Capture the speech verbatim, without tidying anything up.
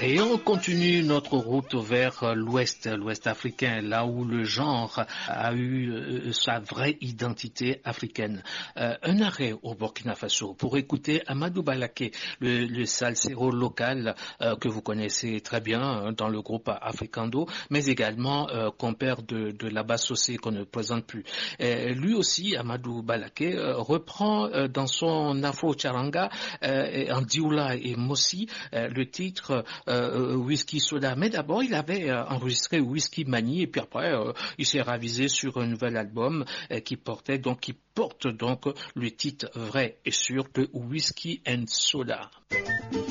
Et on continue notre route vers l'ouest, l'ouest africain, là où le genre a eu euh, sa vraie identité africaine. Euh, un arrêt au Burkina Faso pour écouter Amadou Balaké, le, le salsero local euh, que vous connaissez très bien hein, dans le groupe Africando, mais également euh, compère de, de Laba Sossé qu'on ne présente plus. Et lui aussi, Amadou Balaké, euh, reprend euh, dans son Afro-Charanga euh, en Dioula et Mossi euh, le titre Euh, Whisky Soda, mais d'abord il avait euh, enregistré Whisky Mani et puis après euh, il s'est ravisé sur un nouvel album euh, qui portait donc qui porte donc le titre vrai et sûr de Whisky and Soda.